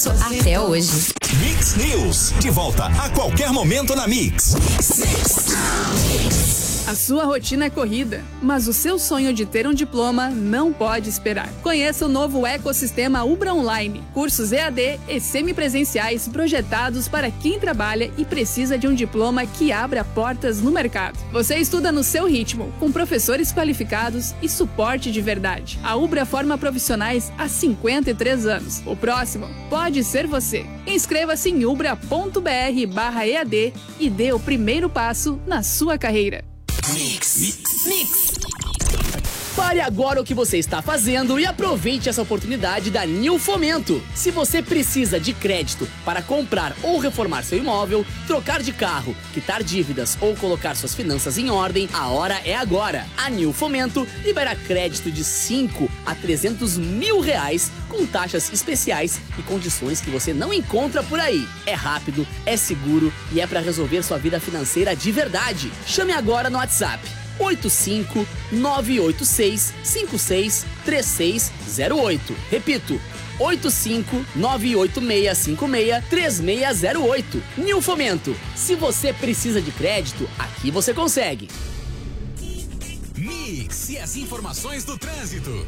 Até hoje. Mix News, de volta a qualquer momento na Mix. A sua rotina é corrida, mas o seu sonho de ter um diploma não pode esperar. Conheça o novo ecossistema Ubra Online, cursos EAD e semipresenciais projetados para quem trabalha e precisa de um diploma que abra portas no mercado. Você estuda no seu ritmo, com professores qualificados e suporte de verdade. A Ubra forma profissionais há 53 anos. O próximo pode ser você. Inscreva-se em ubra.br/EAD e dê o primeiro passo na sua carreira. Mix. Pare agora o que você está fazendo e aproveite essa oportunidade da New Fomento. Se você precisa de crédito para comprar ou reformar seu imóvel, trocar de carro, quitar dívidas ou colocar suas finanças em ordem, a hora é agora. A New Fomento libera crédito de 5 a 300 mil reais com taxas especiais e condições que você não encontra por aí. É rápido, é seguro e é para resolver sua vida financeira de verdade. Chame agora no WhatsApp 85-986-563608. Repito, 85-986-563608. New Fomento. Se você precisa de crédito, aqui você consegue. Mix e as informações do trânsito.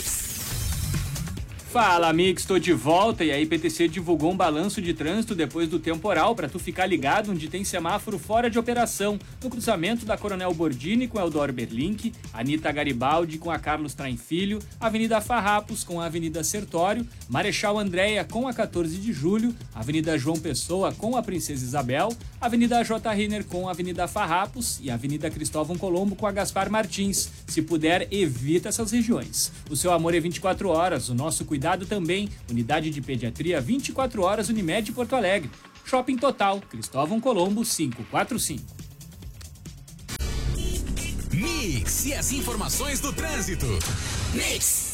Fala, Mix, tô de volta e a IPTC divulgou um balanço de trânsito depois do temporal para tu ficar ligado onde tem semáforo fora de operação, no cruzamento da Coronel Bordini com Eudoro Berlink, Anita Garibaldi com a Carlos Traem Filho, Avenida Farrapos com a Avenida Sertório, Marechal Andréia com a 14 de Julho, Avenida João Pessoa com a Princesa Isabel, Avenida J. Riner com a Avenida Farrapos e Avenida Cristóvão Colombo com a Gaspar Martins. Se puder, evita essas regiões. O seu amor é 24 horas, o nosso cuidado também. Unidade de Pediatria 24 horas Unimed Porto Alegre. Shopping Total, Cristóvão Colombo 545. Mix e as informações do trânsito. Mix.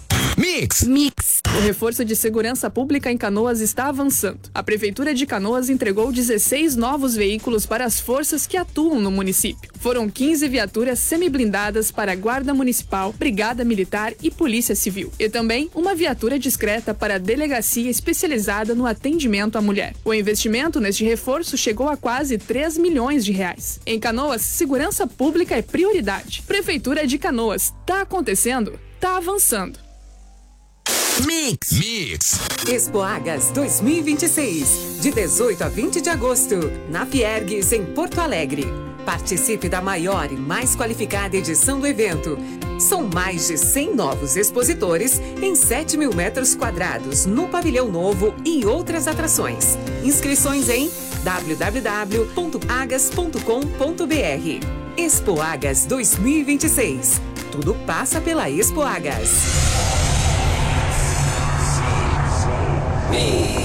O reforço de segurança pública em Canoas está avançando. A Prefeitura de Canoas entregou 16 novos veículos para as forças que atuam no município. Foram 15 viaturas semiblindadas para a Guarda Municipal, Brigada Militar e Polícia Civil. E também uma viatura discreta para a Delegacia especializada no atendimento à mulher. O investimento neste reforço chegou a quase 3 milhões de reais. Em Canoas, segurança pública é prioridade. Prefeitura de Canoas. Tá acontecendo? Tá avançando. Mix. Expoagas 2026, de 18 a 20 de agosto, na Fiergues, em Porto Alegre. Participe da maior e mais qualificada edição do evento. São mais de 100 novos expositores em 7 mil metros quadrados no Pavilhão Novo e outras atrações. Inscrições em www.agas.com.br. Expoagas 2026. Tudo passa pela Expoagas.